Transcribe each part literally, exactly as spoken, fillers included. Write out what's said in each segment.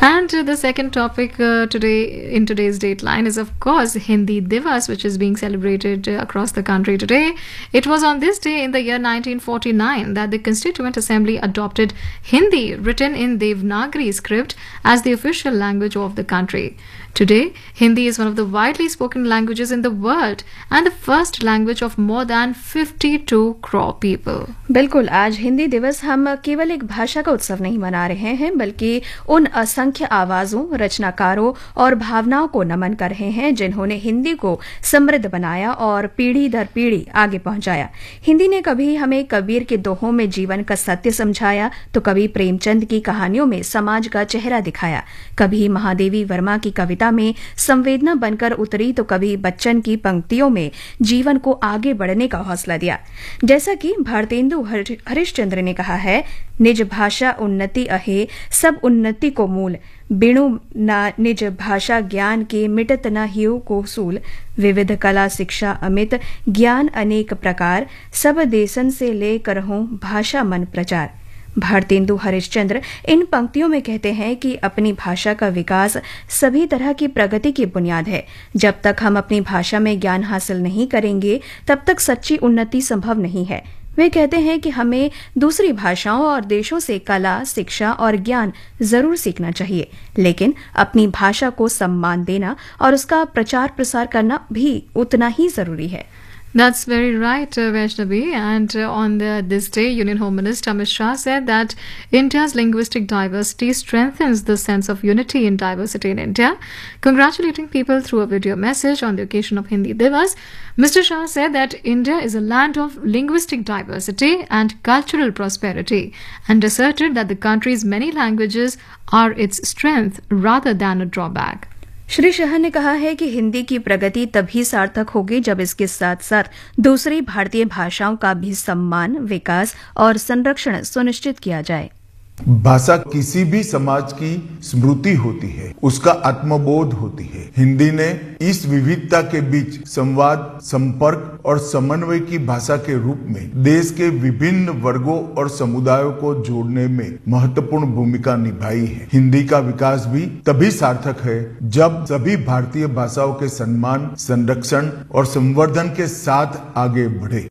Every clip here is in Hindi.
And uh, the second topic uh, today in today's Dateline is, of course, Hindi Divas, which is being celebrated uh, across the country today. It was on this day in the year nineteen forty-nine that the Constituent Assembly adopted Hindi, written in Devanagari script, as the official language of the country. Today, Hindi is one of the widely spoken languages in the world and the first language of more than fifty-two crore people. बिल्कुल, आज हिंदी दिवस हम केवल एक भाषा का उत्सव नहीं मना रहे हैं, बल्कि उन असंख्य आवाजों, रचनाकारों और भावनाओं को नमन कर रहे हैं जिन्होंने हिंदी को समृद्ध बनाया और पीढ़ी दर पीढ़ी आगे पहुंचाया। हिंदी ने कभी हमें कबीर के दोहों में जीवन का सत्य समझाया, तो कभी प्रेमचंद की कहानियों में समाज का चेहरा दिखाया, कभी महादेवी वर्मा की कविता में संवेदना बनकर उतरी, तो कभी बच्चन की पंक्तियों में जीवन को आगे बढ़ने का हौसला दिया। जैसा कि भारतेंदु हरिश्चंद्र ने कहा है, निज भाषा उन्नति अहे सब उन्नति को मूल, बिनु न निज भाषा ज्ञान के मिटत न हियो को सूल, विविध कला शिक्षा अमित ज्ञान अनेक प्रकार, सब देशन से लेकर हों भाषा मन प्रचार। भारतेंदु हरिश्चंद्र इन पंक्तियों में कहते हैं कि अपनी भाषा का विकास सभी तरह की प्रगति की बुनियाद है। जब तक हम अपनी भाषा में ज्ञान हासिल नहीं करेंगे, तब तक सच्ची उन्नति संभव नहीं है। वे कहते हैं कि हमें दूसरी भाषाओं और देशों से कला, शिक्षा और ज्ञान जरूर सीखना चाहिए, लेकिन अपनी भाषा को सम्मान देना और उसका प्रचार प्रसार करना भी उतना ही जरूरी है। That's very right, uh, Vaishnavi. And uh, on the, this day, Union Home Minister Amit Shah said that India's linguistic diversity strengthens the sense of unity in diversity in India. Congratulating people through a video message on the occasion of Hindi Divas, Mister Shah said that India is a land of linguistic diversity and cultural prosperity, and asserted that the country's many languages are its strength rather than a drawback. Shri Shah ने कहा है कि हिंदी की प्रगति तभी सार्थक होगी जब इसके साथ साथ दूसरी भारतीय भाषाओं का भी सम्मान, विकास और संरक्षण सुनिश्चित किया जाए। भाषा किसी भी समाज की स्मृति होती है, उसका आत्मबोध होती है। हिंदी ने इस विविधता के बीच संवाद, संपर्क और समन्वय की भाषा के रूप में देश के विभिन्न वर्गों और समुदायों को जोड़ने में महत्वपूर्ण भूमिका निभाई है। हिंदी का विकास भी तभी सार्थक है जब सभी भारतीय भाषाओं के सम्मान, संरक्षण और संवर्धन के साथ आगे बढ़े।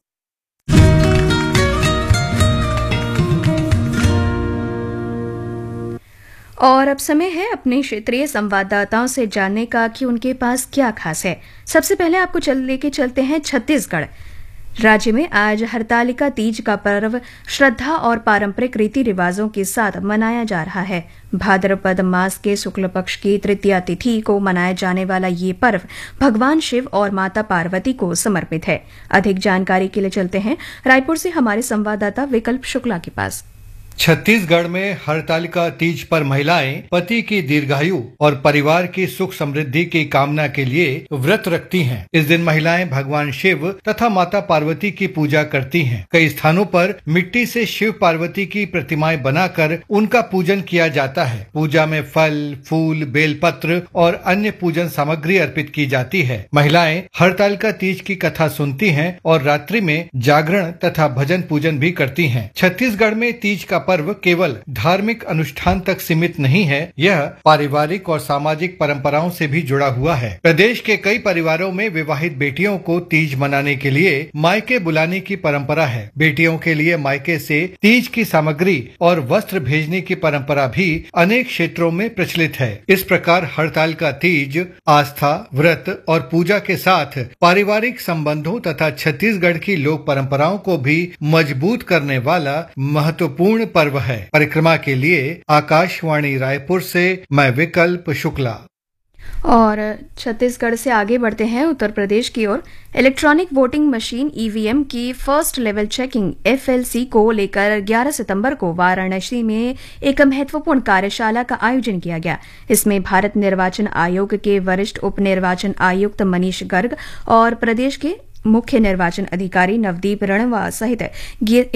और अब समय है अपने क्षेत्रीय संवाददाताओं से जानने का कि उनके पास क्या खास है। सबसे पहले आपको चल लेके चलते हैं छत्तीसगढ़। राज्य में आज हरतालिका तीज का पर्व श्रद्धा और पारंपरिक रीति रिवाजों के साथ मनाया जा रहा है। भाद्रपद मास के शुक्ल पक्ष की तृतीया तिथि को मनाया जाने वाला ये पर्व भगवान शिव और माता पार्वती को समर्पित है। अधिक जानकारी के लिए चलते हैं रायपुर से हमारे संवाददाता विकल्प शुक्ला के पास। छत्तीसगढ़ में हरतालिका तीज पर महिलाएं पति की दीर्घायु और परिवार की सुख समृद्धि की कामना के लिए व्रत रखती हैं। इस दिन महिलाएं भगवान शिव तथा माता पार्वती की पूजा करती हैं। कई स्थानों पर मिट्टी से शिव पार्वती की प्रतिमाएं बनाकर उनका पूजन किया जाता है। पूजा में फल, फूल, बेलपत्र और अन्य पूजन सामग्री अर्पित की जाती है। महिलाएं हरतालिका तीज की कथा सुनती हैं और रात्रि में जागरण तथा भजन पूजन भी करती हैं। छत्तीसगढ़ में तीज का पर्व केवल धार्मिक अनुष्ठान तक सीमित नहीं है, यह पारिवारिक और सामाजिक परंपराओं से भी जुड़ा हुआ है। प्रदेश के कई परिवारों में विवाहित बेटियों को तीज मनाने के लिए मायके बुलाने की परंपरा है। बेटियों के लिए मायके से तीज की सामग्री और वस्त्र भेजने की परंपरा भी अनेक क्षेत्रों में प्रचलित है। इस प्रकार हड़ताल का तीज आस्था, व्रत और पूजा के साथ पारिवारिक संबंधों तथा छत्तीसगढ़ की लोक परंपराओं को भी मजबूत करने वाला महत्वपूर्ण पर्व है। परिक्रमा के लिए आकाशवाणी रायपुर से मैं विकल्प शुक्ला। और छत्तीसगढ़ से आगे बढ़ते हैं उत्तर प्रदेश की ओर। इलेक्ट्रॉनिक वोटिंग मशीन ईवीएम की फर्स्ट लेवल चेकिंग एफएलसी को लेकर ग्यारह सितंबर को वाराणसी में एक महत्वपूर्ण कार्यशाला का आयोजन किया गया। इसमें भारत निर्वाचन आयोग के वरिष्ठ उप निर्वाचन आयुक्त मनीष गर्ग और प्रदेश के मुख्य निर्वाचन अधिकारी नवदीप रणवा सहित